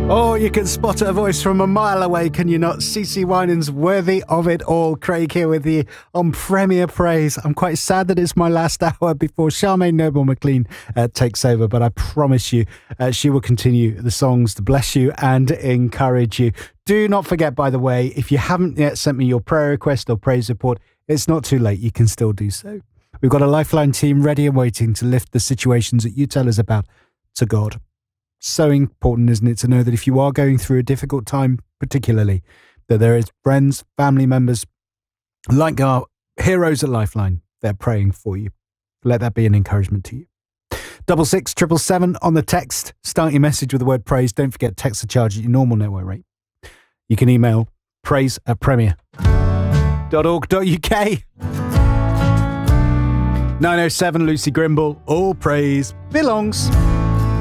Oh, you can spot her voice from a mile away, can you not? CeCe Winans, Worthy of It All. Craig here with you on Premier Praise. I'm quite sad that it's my last hour before Charmaine Noble-McLean takes over, but I promise you she will continue the songs to bless you and encourage you. Do not forget, by the way, if you haven't yet sent me your prayer request or praise report, it's not too late. You can still do so. We've got a Lifeline team ready and waiting to lift the situations that you tell us about to God. So important, isn't it, to know that if you are going through a difficult time, particularly, that there is friends, family members, like our heroes at Lifeline, they're praying for you. Let that be an encouragement to you. 66777 on the text. Start your message with the word praise. Don't forget, text the charge at your normal network rate. You can email praise@premier.org.uk. 907 Lucy Grimble. All praise belongs.